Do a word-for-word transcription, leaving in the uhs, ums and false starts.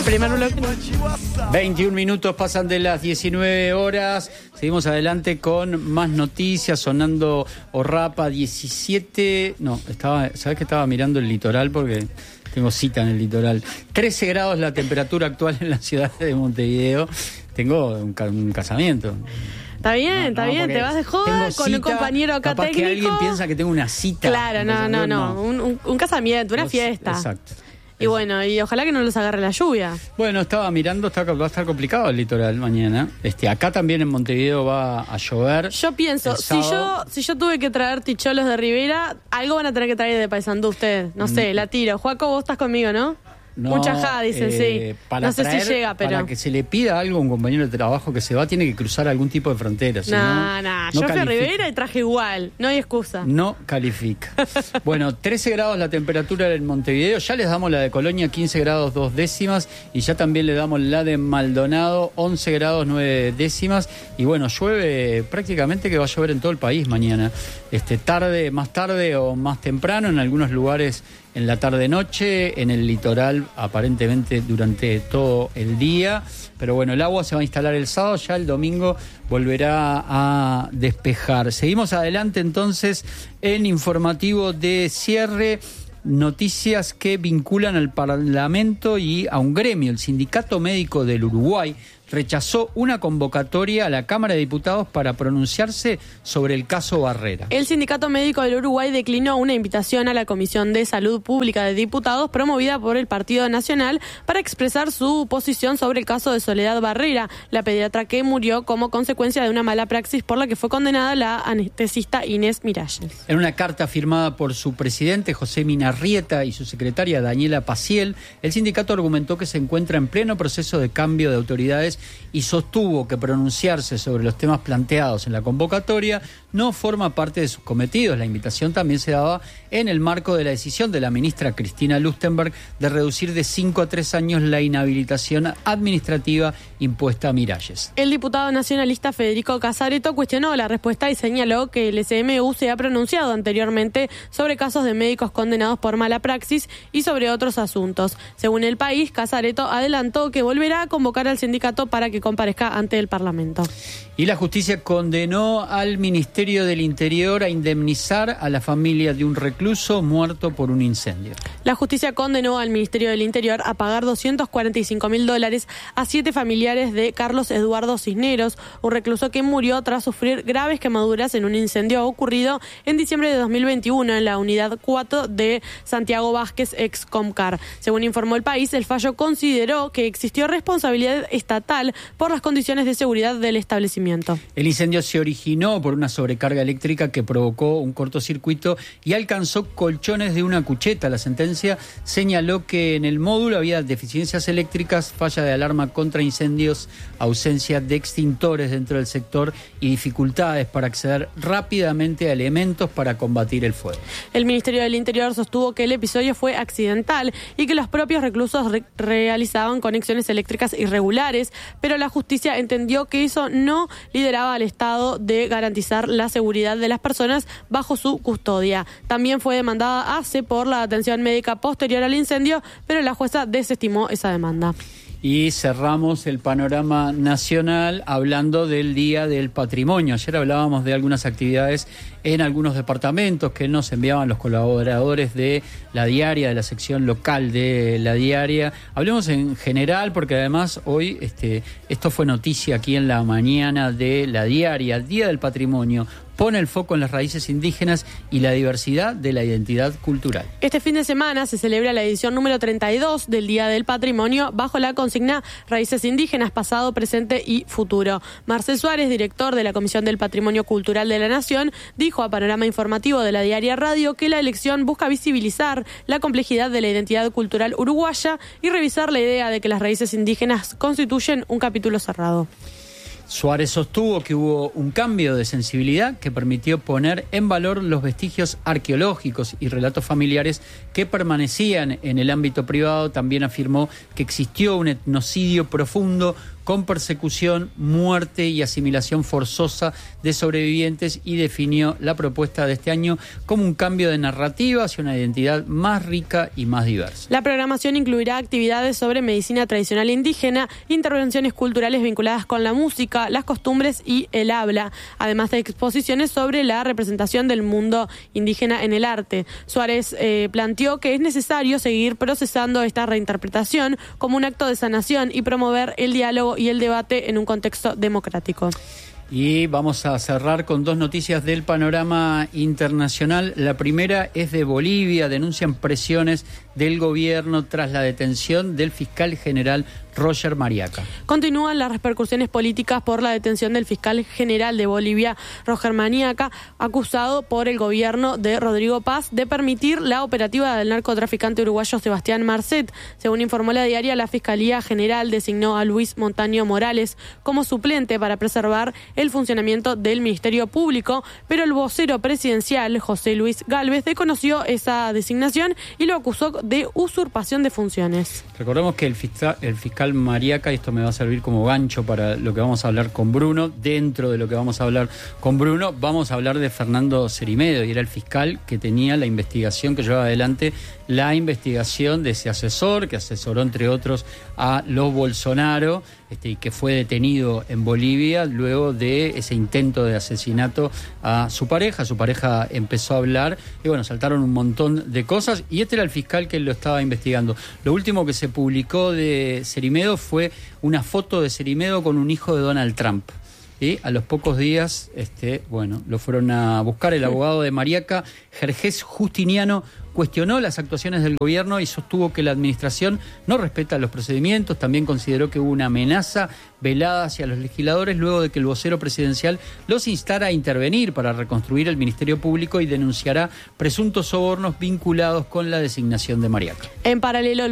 primer bloque. veintiún minutos pasan de las diecinueve horas. Seguimos adelante con más noticias. Sonando Orrapa diecisiete. No, estaba, ¿sabes que estaba mirando el litoral? Porque tengo cita en el litoral. trece grados la temperatura actual en la ciudad de Montevideo. Tengo un, un casamiento. Está bien, no, está no, bien, te vas de joda con cita, un compañero acá capaz técnico. Que alguien piensa que tengo una cita. Claro, no, no, no, no. Un, un, un casamiento, una no, fiesta. Exacto. Y bueno, y ojalá que no los agarre la lluvia. Bueno, estaba mirando, está, va a estar complicado el litoral mañana. Este, acá también en Montevideo va a llover. Yo pienso, si yo si yo tuve que traer ticholos de Rivera, algo van a tener que traer de Paysandú ustedes. No sé, la tiro. Juaco, vos estás conmigo, ¿no? No, Mucha ja, dicen, eh, sí. Para no sé traer, si llega, pero... Para que se le pida algo a un compañero de trabajo que se va, tiene que cruzar algún tipo de frontera. Si no, no, no, no yo fui a califica. Rivera y traje igual, no hay excusa. No califica. Bueno, trece grados la temperatura en Montevideo, ya les damos la de Colonia, quince grados dos décimas, y ya también le damos la de Maldonado, once grados nueve décimas, y bueno, llueve prácticamente que va a llover en todo el país mañana. Este, tarde, más tarde o más temprano, en algunos lugares en la tarde-noche, en el litoral aparentemente durante todo el día. Pero bueno, el agua se va a instalar el sábado, ya el domingo volverá a despejar. Seguimos adelante entonces en informativo de cierre. Noticias que vinculan al Parlamento y a un gremio. El Sindicato Médico del Uruguay rechazó una convocatoria a la Cámara de Diputados para pronunciarse sobre el caso Barrera. El Sindicato Médico del Uruguay declinó una invitación a la Comisión de Salud Pública de Diputados promovida por el Partido Nacional para expresar su posición sobre el caso de Soledad Barrera, la pediatra que murió como consecuencia de una mala praxis por la que fue condenada la anestesista Inés Miralles. En una carta firmada por su presidente José Minarrieta y su secretaria Daniela Paciel, el sindicato argumentó que se encuentra en pleno proceso de cambio de autoridades y sostuvo que pronunciarse sobre los temas planteados en la convocatoria no forma parte de sus cometidos. La invitación también se daba en el marco de la decisión de la ministra Cristina Lustenberg de reducir de cinco a tres años la inhabilitación administrativa impuesta a Miralles. El diputado nacionalista Federico Casareto cuestionó la respuesta y señaló que el S M U se ha pronunciado anteriormente sobre casos de médicos condenados por mala praxis y sobre otros asuntos. Según El País, Casareto adelantó que volverá a convocar al sindicato para que comparezca ante el Parlamento. Y la justicia condenó al Ministerio del Interior a indemnizar a la familia de un recluso muerto por un incendio. La justicia condenó al Ministerio del Interior a pagar doscientos cuarenta y cinco mil dólares a siete familiares de Carlos Eduardo Cisneros, un recluso que murió tras sufrir graves quemaduras en un incendio ocurrido en diciembre de dos mil veintiuno en la unidad cuatro de Santiago Vázquez, ex Comcar. Según informó El País, el fallo consideró que existió responsabilidad estatal por las condiciones de seguridad del establecimiento. El incendio se originó por una sobrecarga eléctrica que provocó un cortocircuito y alcanzó colchones de una cucheta. La sentencia señaló que en el módulo había deficiencias eléctricas, falla de alarma contra incendios, ausencia de extintores dentro del sector y dificultades para acceder rápidamente a elementos para combatir el fuego. El Ministerio del Interior sostuvo que el episodio fue accidental y que los propios reclusos re- realizaban conexiones eléctricas irregulares, pero la justicia entendió que eso no lideraba al Estado de garantizar la seguridad de las personas bajo su custodia. También fue demandada A C E por la atención médica posterior al incendio, pero la jueza desestimó esa demanda. Y cerramos el panorama nacional hablando del Día del Patrimonio. Ayer hablábamos de algunas actividades en algunos departamentos que nos enviaban los colaboradores de La Diaria, de la sección local de La Diaria. Hablemos en general porque además hoy este, esto fue noticia aquí en la mañana de La Diaria. El Día del Patrimonio pone el foco en las raíces indígenas y la diversidad de la identidad cultural. Este fin de semana se celebra la edición número treinta y dos del Día del Patrimonio bajo la consigna Raíces Indígenas, Pasado, Presente y Futuro. Marcel Suárez, director de la Comisión del Patrimonio Cultural de la Nación, dijo a Panorama Informativo de La Diaria Radio que la elección busca visibilizar la complejidad de la identidad cultural uruguaya y revisar la idea de que las raíces indígenas constituyen un capítulo cerrado. Suárez sostuvo que hubo un cambio de sensibilidad que permitió poner en valor los vestigios arqueológicos y relatos familiares que permanecían en el ámbito privado. También afirmó que existió un etnocidio profundo con persecución, muerte y asimilación forzosa de sobrevivientes, y definió la propuesta de este año como un cambio de narrativa hacia una identidad más rica y más diversa. La programación incluirá actividades sobre medicina tradicional indígena, intervenciones culturales vinculadas con la música, las costumbres y el habla, además de exposiciones sobre la representación del mundo indígena en el arte. Suárez eh, planteó que es necesario seguir procesando esta reinterpretación como un acto de sanación y promover el diálogo y el debate en un contexto democrático. Y vamos a cerrar con dos noticias del panorama internacional. La primera es de Bolivia. Denuncian presiones del gobierno tras la detención del fiscal general Roger Mariaca. Continúan las repercusiones políticas por la detención del fiscal general de Bolivia, Roger Mariaca, acusado por el gobierno de Rodrigo Paz de permitir la operativa del narcotraficante uruguayo Sebastián Marcet. Según informó la diaria, la Fiscalía General designó a Luis Montaño Morales como suplente para preservar el funcionamiento del Ministerio Público, pero el vocero presidencial, José Luis Gálvez, desconoció esa designación y lo acusó de usurpación de funciones. Recordemos que el fiscal, el fiscal Mariaca, y esto me va a servir como gancho para lo que vamos a hablar con Bruno, dentro de lo que vamos a hablar con Bruno, vamos a hablar de Fernando Cerimedo, y era el fiscal que tenía la investigación, que llevaba adelante la investigación de ese asesor, que asesoró entre otros a los Bolsonaro, este, y que fue detenido en Bolivia luego de ese intento de asesinato a su pareja. Su pareja empezó a hablar y bueno, saltaron un montón de cosas, y este era el fiscal que lo estaba investigando. Lo último que se publicó de Cerimedo fue una foto de Cerimedo con un hijo de Donald Trump. Y a los pocos días, este, bueno, lo fueron a buscar. El abogado de Mariaca, Jerjes Justiniano, cuestionó las actuaciones del gobierno y sostuvo que la administración no respeta los procedimientos. También consideró que hubo una amenaza velada hacia los legisladores luego de que el vocero presidencial los instara a intervenir para reconstruir el Ministerio Público, y denunciará presuntos sobornos vinculados con la designación de Mariaca. En paralelo,